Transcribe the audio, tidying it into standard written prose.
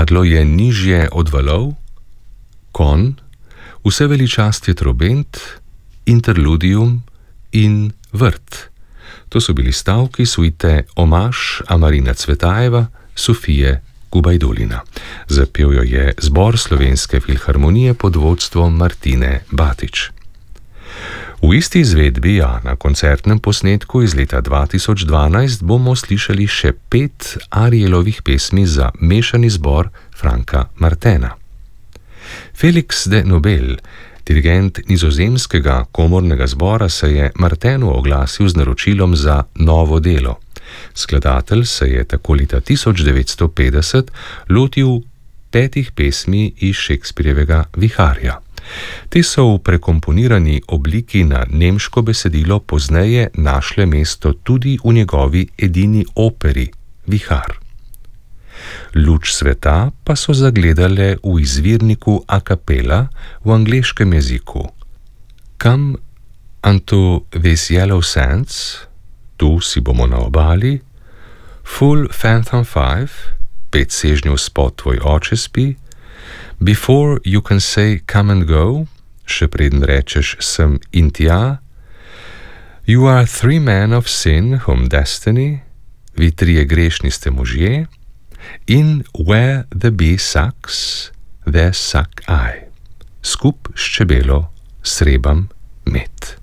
Grmadlo je nižje od valov, kon, vse veličast je trobent, interludium in vrt. To so bili stavki suite Omaš Amarina Cvetajeva, Sofije Gubajdulina. Zapel jo je zbor Slovenske filharmonije pod vodstvom Martine Batič. V isti izvedbi, na koncertnem posnetku iz leta 2012, bomo slišali še 5 Arielovih pesmi za mešani zbor Franka Martena. Felix de Nobel, dirigent nizozemskega komornega zbora, se je Martenu oglasil z naročilom za novo delo. Skladatelj se je tako leta 1950 lotil 5 pesmi iz Shakespearjevega Viharja. Te so v prekomponirani obliki na nemško besedilo pozneje našle mesto tudi v njegovi edini operi Vihar. Luč sveta pa so zagledale v izvirniku a cappella v angleškem jeziku. Come unto these yellow sands, tu si bomo na obali, full fathom 5, 5 sežnjev spod tvoj oče spi, before you can say come and go, še preden rečeš sem in tja, you are 3 men of sin whom destiny, vi 3 grešni ste možje, in where the bee sucks, there suck I. Skup s čebelo srebam med.